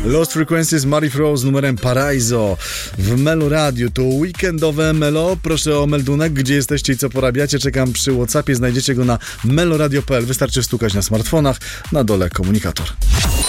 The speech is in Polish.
Lost Frequencies, Marie Froh z numerem Paraiso w Melo Radio. To weekendowe Melo. Proszę o meldunek, gdzie jesteście i co porabiacie. Czekam przy WhatsAppie, znajdziecie go na meloradio.pl. Wystarczy stukać na smartfonach, na dole komunikator.